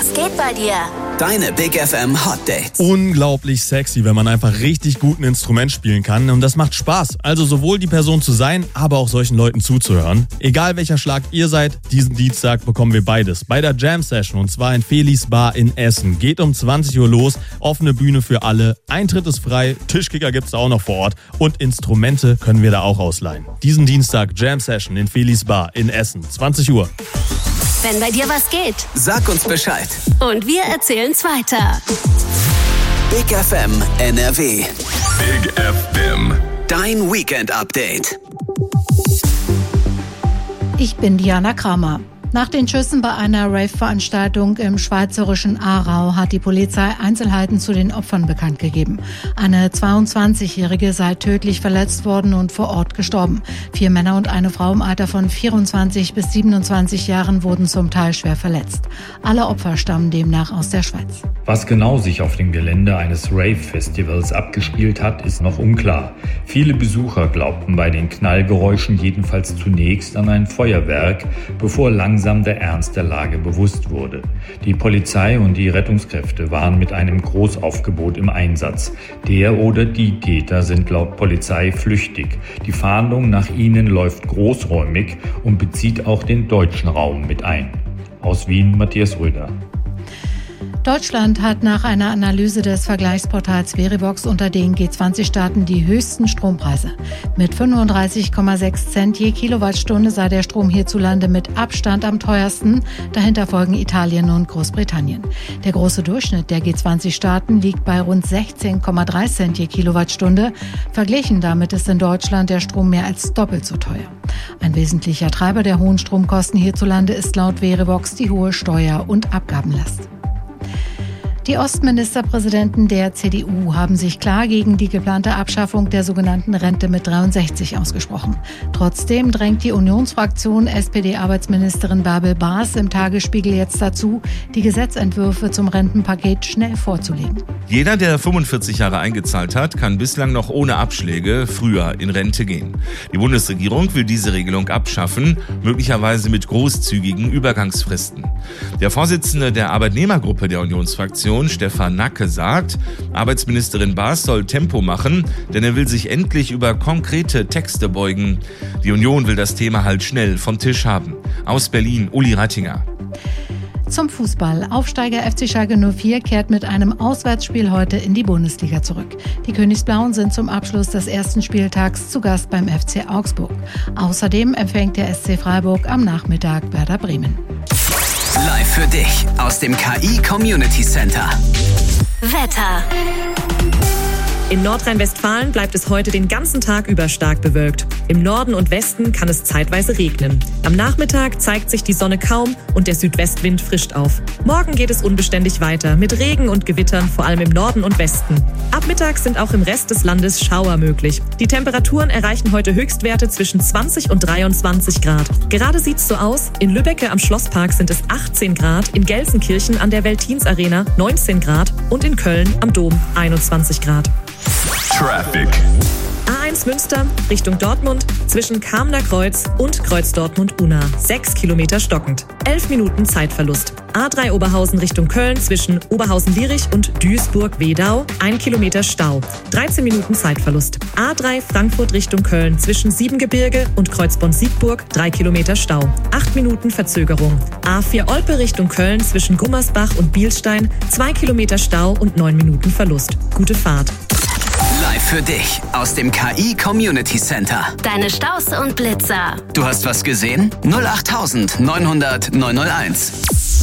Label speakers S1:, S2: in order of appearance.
S1: Was geht bei dir?
S2: Deine Big FM Hot Dates.
S3: Unglaublich sexy, wenn man einfach richtig gut ein Instrument spielen kann. Und das macht Spaß. Also sowohl die Person zu sein, aber auch solchen Leuten zuzuhören. Egal welcher Schlag ihr seid, diesen Dienstag bekommen wir beides. Bei der Jam Session, und zwar in Felis Bar in Essen. Geht um 20 Uhr los, offene Bühne für alle. Eintritt ist frei, Tischkicker gibt's da auch noch vor Ort. Und Instrumente können wir da auch ausleihen. Diesen Dienstag Jam Session in Felis Bar in Essen, 20 Uhr.
S1: Wenn bei dir was geht,
S2: Sag uns Bescheid.
S1: und wir erzählen's weiter.
S2: Big FM NRW.
S4: Big FM.
S2: Dein Weekend Update.
S5: Ich bin Diana Kramer. Nach den Schüssen bei einer Rave-Veranstaltung im schweizerischen Aarau hat die Polizei Einzelheiten zu den Opfern bekannt gegeben. Eine 22-Jährige sei tödlich verletzt worden und vor Ort gestorben. 4 Männer und eine Frau im Alter von 24 bis 27 Jahren wurden zum Teil schwer verletzt. Alle Opfer stammen demnach aus der Schweiz.
S6: Was genau sich auf dem Gelände eines Rave-Festivals abgespielt hat, ist noch unklar. Viele Besucher glaubten bei den Knallgeräuschen jedenfalls zunächst an ein Feuerwerk, bevor langsam der Ernst der Lage bewusst wurde. Die Polizei und die Rettungskräfte waren mit einem Großaufgebot im Einsatz. Der oder die Täter sind laut Polizei flüchtig. Die Fahndung nach ihnen läuft großräumig und bezieht auch den deutschen Raum mit ein. Aus Wien Matthias Röder.
S5: Deutschland hat nach einer Analyse des Vergleichsportals Verivox unter den G20-Staaten die höchsten Strompreise. Mit 35,6 Cent je Kilowattstunde sei der Strom hierzulande mit Abstand am teuersten. Dahinter folgen Italien und Großbritannien. Der große Durchschnitt der G20-Staaten liegt bei rund 16,3 Cent je Kilowattstunde. Verglichen damit ist in Deutschland der Strom mehr als doppelt so teuer. Ein wesentlicher Treiber der hohen Stromkosten hierzulande ist laut Verivox die hohe Steuer- und Abgabenlast. Die Ostministerpräsidenten der CDU haben sich klar gegen die geplante Abschaffung der sogenannten Rente mit 63 ausgesprochen. Trotzdem drängt die Unionsfraktion SPD-Arbeitsministerin Bärbel Baas im Tagesspiegel jetzt dazu, die Gesetzentwürfe zum Rentenpaket schnell vorzulegen.
S7: Jeder, der 45 Jahre eingezahlt hat, kann bislang noch ohne Abschläge früher in Rente gehen. Die Bundesregierung will diese Regelung abschaffen, möglicherweise mit großzügigen Übergangsfristen. Der Vorsitzende der Arbeitnehmergruppe der Unionsfraktion, Stefan Nacke, sagt, Arbeitsministerin Baas soll Tempo machen, denn er will sich endlich über konkrete Texte beugen. Die Union will das Thema halt schnell vom Tisch haben. Aus Berlin, Uli Rattinger.
S5: Zum Fußball. Aufsteiger FC Schalke 04 kehrt mit einem Auswärtsspiel heute in die Bundesliga zurück. Die Königsblauen sind zum Abschluss des ersten Spieltags zu Gast beim FC Augsburg. Außerdem empfängt der SC Freiburg am Nachmittag Werder Bremen.
S2: Live für dich aus dem KI Community Center.
S1: Wetter.
S8: In Nordrhein-Westfalen bleibt es heute den ganzen Tag über stark bewölkt. Im Norden und Westen kann es zeitweise regnen. Am Nachmittag zeigt sich die Sonne kaum und der Südwestwind frischt auf. Morgen geht es unbeständig weiter mit Regen und Gewittern, vor allem im Norden und Westen. Ab Mittag sind auch im Rest des Landes Schauer möglich. Die Temperaturen erreichen heute Höchstwerte zwischen 20 und 23 Grad. Gerade sieht's so aus, in Lübbecke am Schlosspark sind es 18 Grad, in Gelsenkirchen an der Veltins Arena 19 Grad und in Köln am Dom 21 Grad.
S4: Traffic.
S8: A1 Münster Richtung Dortmund zwischen Kamener Kreuz und Kreuz Dortmund-Unna. 6 Kilometer stockend. 11 Minuten Zeitverlust. A3 Oberhausen Richtung Köln zwischen Oberhausen-Lierich und Duisburg-Wedau. 1 Kilometer Stau. 13 Minuten Zeitverlust. A3 Frankfurt Richtung Köln zwischen Siebengebirge und Kreuzbonn-Siegburg. 3 Kilometer Stau. 8 Minuten Verzögerung. A4 Olpe Richtung Köln zwischen Gummersbach und Bielstein. 2 Kilometer Stau und 9 Minuten Verlust. Gute Fahrt.
S2: Live für dich aus dem KI Community Center.
S1: Deine Staus und Blitzer.
S2: Du hast was gesehen? 08900 901.